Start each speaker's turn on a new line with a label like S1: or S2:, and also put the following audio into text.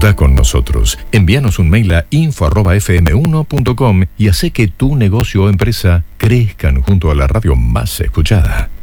S1: Contá con nosotros. Envíanos un mail a info@fm1.com y hace que tu negocio o empresa crezcan junto a la radio más escuchada.